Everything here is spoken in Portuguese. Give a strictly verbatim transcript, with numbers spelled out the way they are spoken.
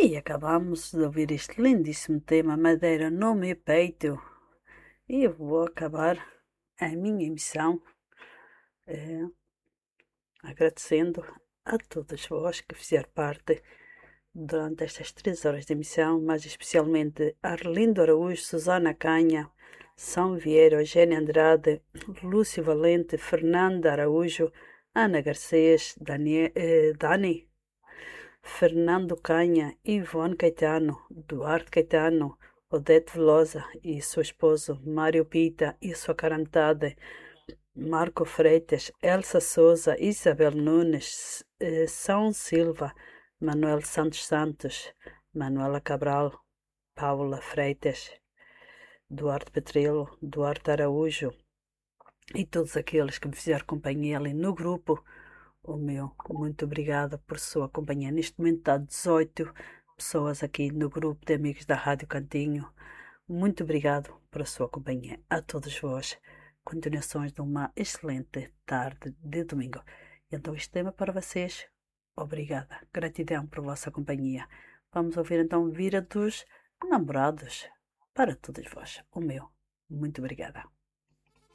E acabamos de ouvir este lindíssimo tema Madeira no meu peito. E eu vou acabar a minha emissão eh, agradecendo a todas vós que fizeram parte durante estas três horas de emissão, mas especialmente a Arlindo Araújo, Susana Canha, São Vieira, Eugênia Andrade, Lúcio Valente, Fernanda Araújo, Ana Garcês, Dani, eh, Dani, Fernando Canha, Ivone Caetano, Duarte Caetano, Odete Velosa e seu esposo Mário Pita e sua carantada, Marco Freitas, Elsa Souza, Isabel Nunes, eh, São Silva, Manuel Santos Santos, Manuela Cabral, Paula Freitas, Duarte Petrelo, Duarte Araújo e todos aqueles que me fizeram companhia ali no grupo. O meu muito obrigada por sua companhia. Neste momento está dezoito pessoas aqui no grupo de amigos da Rádio Cantinho. Muito obrigado por a sua companhia. A todos vós. Continuações de uma excelente tarde de domingo. Então, este tema para vocês. Obrigada. Gratidão por vossa companhia. Vamos ouvir então Vira dos Namorados para todos vós. O meu. Muito obrigada.